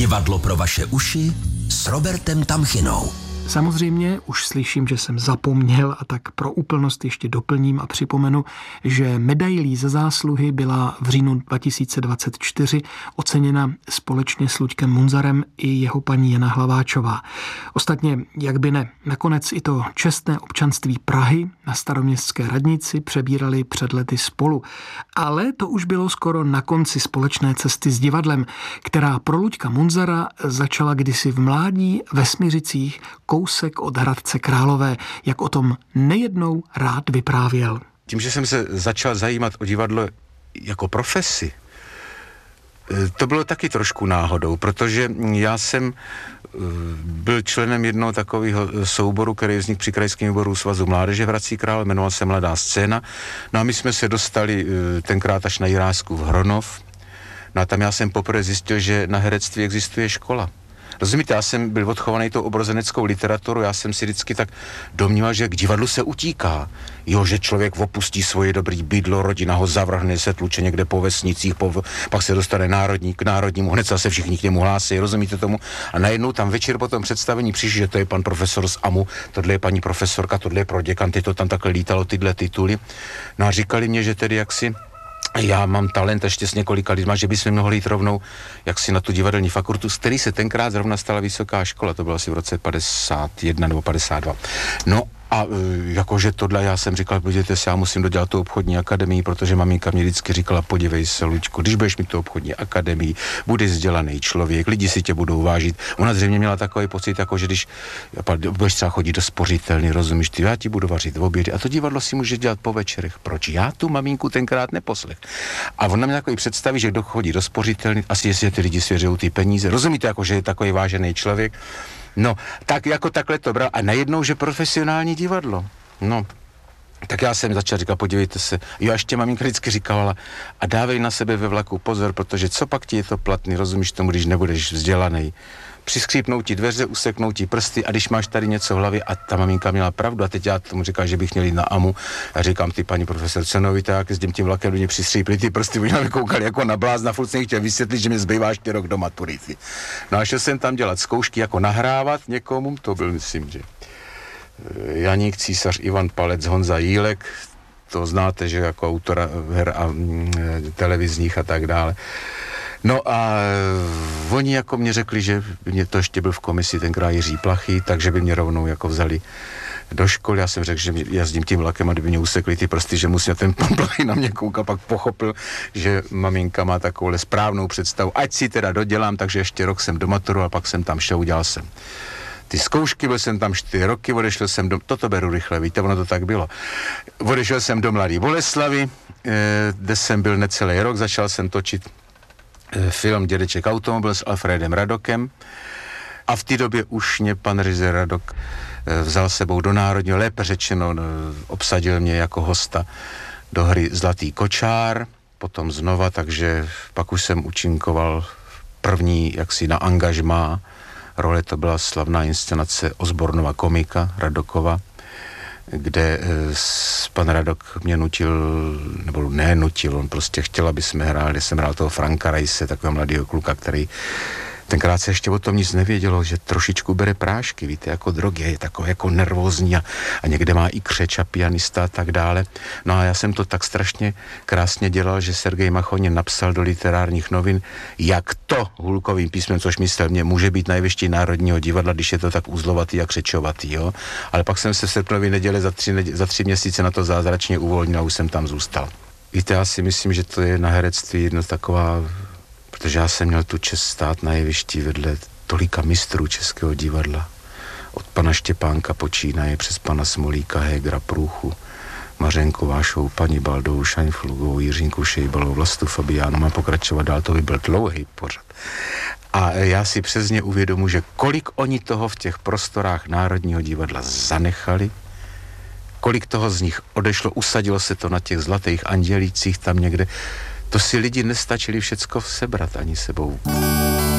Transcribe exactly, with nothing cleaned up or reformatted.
Divadlo pro vaše uši s Robertem Tamchinou. Samozřejmě už slyším, že jsem zapomněl a tak pro úplnost ještě doplním a připomenu, že medailí za zásluhy byla v říjnu dva tisíce dvacet čtyři oceněna společně s Luďkem Munzarem i jeho paní Jana Hlaváčová. Ostatně, jak by ne, nakonec i to čestné občanství Prahy na staroměstské radnici přebírali před lety spolu. Ale to už bylo skoro na konci společné cesty s divadlem, která pro Luďka Munzara začala kdysi v mládí ve Smiřicích, kousek od Hradce Králové, jak o tom nejednou rád vyprávěl. Tím, že jsem se začal zajímat o divadlo jako profesi, to bylo taky trošku náhodou, protože já jsem byl členem jednoho takového souboru, který vznikl při Krajském výboru Svazu mládeže v Hradci Králové, jmenoval se Mladá scéna. No a my jsme se dostali tenkrát až na Jirářsku v Hronov. No a tam já jsem poprvé zjistil, že na herectví existuje škola. Rozumíte, já jsem byl odchovaný tou obrozeneckou literaturu, já jsem si vždycky tak domníval, že k divadlu se utíká. Jo, že člověk opustí svoje dobrý bydlo, rodina ho zavrhne, se tluče někde po vesnicích, po, pak se dostane národní, k národnímu, hned se všichni k němu hlásí, rozumíte tomu? A najednou tam večer po tom představení přišli, že to je pan profesor z AMU, tohle je paní profesorka, tohle je proděkan, ty to tam takhle lítalo, tyhle tituly. No a říkali mě, že tedy jaksi já mám talent ještě s několika lidma, že bychom mohli jít rovnou jaksi na tu divadelní fakultu, z který se tenkrát zrovna stala vysoká škola, to bylo asi v roce padesát jedna nebo padesát dva. No a jakože tohle já jsem říkal, podívejte se, já musím dodělat tu obchodní akademii, protože maminka mě vždycky říkala, podívej se, Luďku, když budeš mít tu obchodní akademii, budeš vzdělaný člověk, lidi si tě budou vážit. Ona zřejmě měla takový pocit, jako že když budeš třeba chodit do spořitelny, rozumíš, ty, já ti budu vařit v obědy a to divadlo si můžeš dělat po večerech. Proč? Já tu maminku tenkrát neposlech. A ona mě takový představí, že kdo chodí do spořitelny, asi jestli ty lidi svěřují ty peníze. Rozumíte, jako že je takový vážený člověk. No, tak jako takhle to bral a najednou, že profesionální divadlo. No, tak já jsem začal říkat, podívejte se, jo, a ještě maminka vždycky říkala, a dávej na sebe ve vlaku pozor, protože co pak ti je to platný, rozumíš tomu, když nebudeš vzdělaný. Přiskřípnou ti dveře, useknou ti prsty a když máš tady něco v hlavě, a ta maminka měla pravdu a teď já tomu říkám, že bych měl jít na AMU a říkám, ty paní profesorce, no víte, jak jezdím tím vlakem, mě přiskřípli ty prsty, oni na mě koukali jako na blázna, furt jsem chtěl vysvětlit, že mi zbývá ještě rok do maturity. No a šel jsem tam dělat zkoušky, jako nahrávat někomu, to byl, myslím, že Janík, Císař, Ivan Palec, Honza Jílek, to znáte, že jako autora her a mm, televizních a tak dále. No a oni jako mě řekli, že mě to ještě byl v komisi tenkrát Jiří Plachý, takže by mě rovnou jako vzali do školy. Já jsem řekl, že jezdím tím vlakem a kdyby mě usekli ty prsty, že musím ten pan Plachý na mě koukat, pak pochopil, že maminka má takovou správnou představu. Ať si teda dodělám, takže ještě rok jsem domaturoval, pak jsem tam šel, udělal jsem ty zkoušky, byl jsem tam čtyři roky, odešel jsem do, toto beru rychle, víte, ono to tak bylo. Odešel jsem do Mladé Boleslavi, kde jsem byl necelý rok, začal jsem točit film Dědeček automobil s Alfredem Radokem a v té době už mě pan režisér Radok vzal sebou do Národního, lépe řečeno obsadil mě jako hosta do hry Zlatý kočár, potom znova, takže pak už jsem účinkoval první jaksi na angažmá role, to byla slavná inscenace Osbornova komika Radokova, kde pan Radok mě nutil, nebo ne nutil, on prostě chtěl, aby jsme hráli, jsem hrál toho Franka Rajse, takového mladého kluka, který tenkrát se ještě o tom nic nevědělo, že trošičku bere prášky, víte, jako drogy, je takový jako nervózní a, a někde má i křeč a pianista a tak dále. No a já jsem to tak strašně krásně dělal, že Sergej Machonin napsal do literárních novin, jak to hůlkovým písmem, což myslel mě, může být nejvyšší Národního divadla, když je to tak uzlovatý a křečovatý, jo. Ale pak jsem se v srpnový neděli za tři, za tři měsíce na to zázračně uvolnil a už jsem tam zůstal. Víte, já si myslím, že to je na herectví jedno taková, protože já jsem měl tu čest stát na jevišti vedle tolika mistrů českého divadla. Od pana Štěpánka počínaje přes pana Smolíka, Hegera, Průchu, Mařenku Vášovou, paní Baldou, Šaňflugovou, Jiřinku Šejbalovou, Vlastu Fabiánu, mám pokračovat dál, to by byl dlouhý pořad. A já si přesně uvědomuji, že kolik oni toho v těch prostorách Národního divadla zanechali, kolik toho z nich odešlo, usadilo se to na těch zlatých andělících tam někde, to si lidi nestačili všecko sebrat ani sebou.